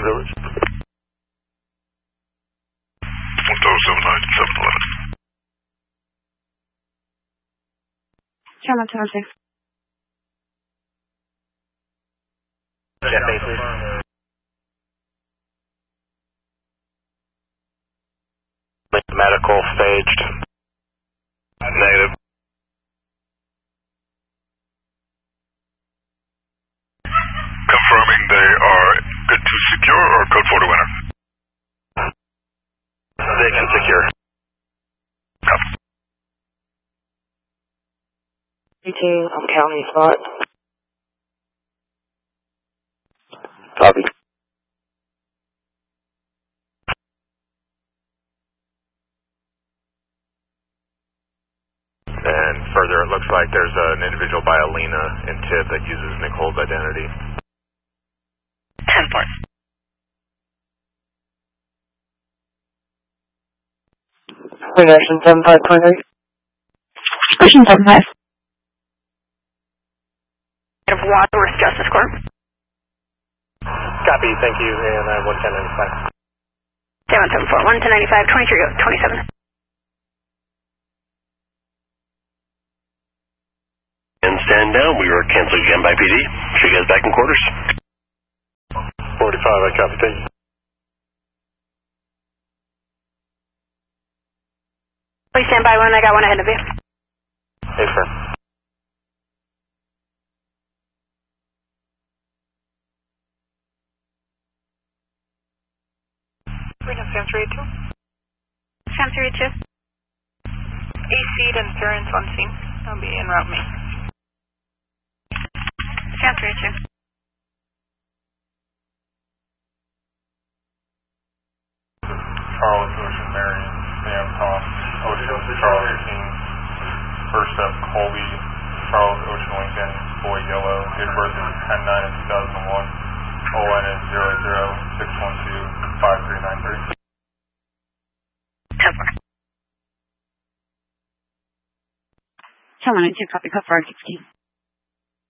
Village. 1079, 711. Channel 206. Jet base, please. Medical staged. Negative. Confirming they are good to secure or code 4 to winner? They can secure. Copy. I'm counting spot. Copy. And further, it looks like there's an individual by Alina in TIP that uses Nicole's identity. 10-4. Reduction 75.8. Pushing 75. Of Wadsworth Justice Corp. Copy, thank you, and I have 11095. 774, 11095, 23, 27. And stand down. We are canceling again by PD. See you guys back in quarters. 45, I copy, thank you. Please stand by one, I got one ahead of you. Hey, sir. Freedom Sam 382. Sam 382. AC and Terrence on scene. That'll be en route me. Sam 382. Charles, Ocean, Marion, Sam, Tom, Ocean, Charles, King, first up, Colby, Charles, Ocean, Lincoln, Boy, Yellow, date of birth is 10/9 of 2001, ON is 00-612-5393. 10-4. Channel 92, copy, code 416.